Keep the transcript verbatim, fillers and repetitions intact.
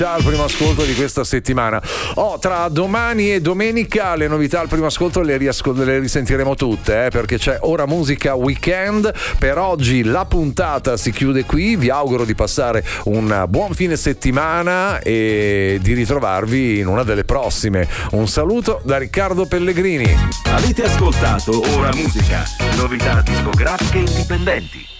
Al primo ascolto di questa settimana. Oh, tra domani e domenica le novità al primo ascolto le, riascol- le risentiremo tutte, eh, perché c'è Ora Musica Weekend. Per oggi la puntata si chiude qui. Vi auguro di passare un buon fine settimana e di ritrovarvi in una delle prossime. Un saluto da Riccardo Pellegrini. Avete ascoltato Ora Musica, novità discografiche indipendenti.